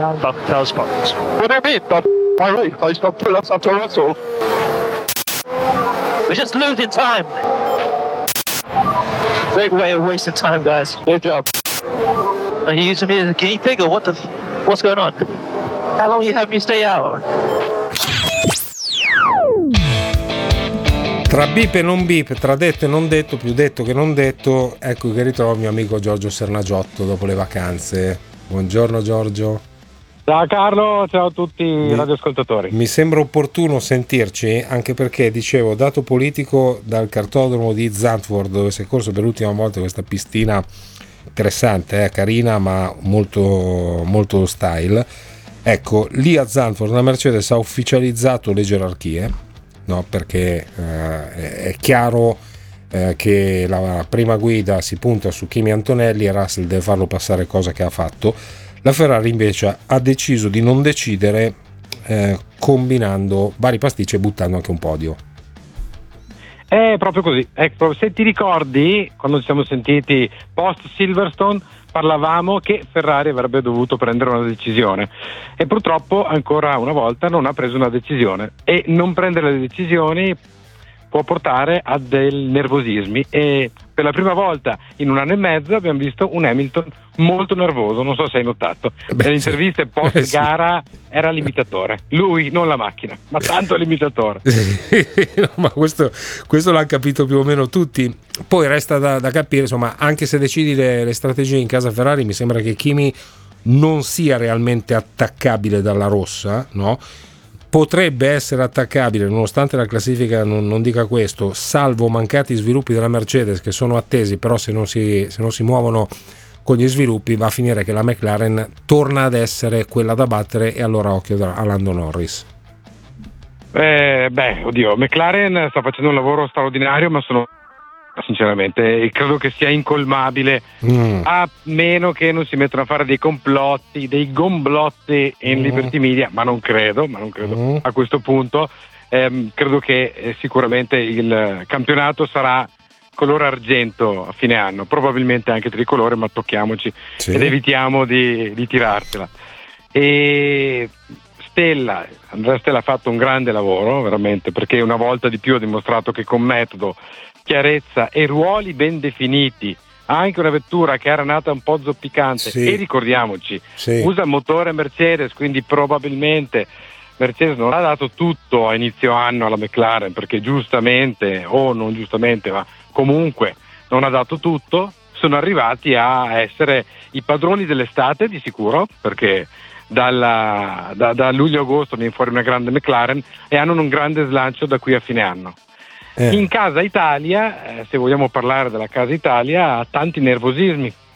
behind Bucktail's spots. What do you mean? My reef, they stopped pull us after Russell. We're just losing time. Great way of wasting time, guys. Good job. Are you using me as a guinea pig or what's going on? How long you have me stay out? Tra bip e non bip, tra detto e non detto, più detto che non detto, ecco che ritrovo il mio amico Giorgio Sernagiotto dopo le vacanze. Buongiorno Giorgio. Ciao Carlo, ciao a tutti i radioascoltatori. Mi sembra opportuno sentirci, anche perché dicevo, dato politico dal cartodromo di Zandvoort, dove si è corso per l'ultima volta questa pistina interessante, carina ma molto, molto style. Ecco, lì a Zandvoort la Mercedes ha ufficializzato le gerarchie, no? Perché è chiaro che la prima guida si punta su Kimi Antonelli e Russell deve farlo passare, cosa che ha fatto. La Ferrari invece ha deciso di non decidere, combinando vari pasticci e buttando anche un podio. È proprio così. Ecco, se ti ricordi, quando ci siamo sentiti post Silverstone, parlavamo che Ferrari avrebbe dovuto prendere una decisione e purtroppo ancora una volta non ha preso una decisione, e non prendere le decisioni può portare a del nervosismi, e per la prima volta in un anno e mezzo abbiamo visto un Hamilton molto nervoso, non so se hai notato. Nelle interviste post gara era l'imitatore, lui non la macchina, ma tanto l'imitatore. No, ma questo l'hanno capito più o meno tutti. Poi resta da capire, insomma, anche se decidi le strategie in casa Ferrari, mi sembra che Kimi non sia realmente attaccabile dalla rossa, no? Potrebbe essere attaccabile, nonostante la classifica non dica questo, salvo mancati sviluppi della Mercedes che sono attesi, però se non si muovono con gli sviluppi va a finire che la McLaren torna ad essere quella da battere, e allora occhio a Lando Norris. McLaren sta facendo un lavoro straordinario, ma sono sinceramente credo che sia incolmabile, a meno che non si mettano a fare dei complotti, dei gomblotti in Liberty Media, ma non credo a questo punto. Credo che sicuramente il campionato sarà colore argento a fine anno, probabilmente anche tricolore, ma tocchiamoci ed evitiamo di tirartela. E Andrea Stella ha fatto un grande lavoro veramente, perché una volta di più ha dimostrato che con metodo, chiarezza e ruoli ben definiti, anche una vettura che era nata un po' zoppicante, e ricordiamoci, usa motore Mercedes, quindi probabilmente Mercedes non ha dato tutto a inizio anno alla McLaren, perché giustamente o non giustamente, ma comunque non ha dato tutto. Sono arrivati a essere i padroni dell'estate di sicuro, perché da luglio-agosto viene fuori una grande McLaren e hanno un grande slancio da qui a fine anno. In casa Italia, se vogliamo parlare della casa Italia, ha tanti nervosismi,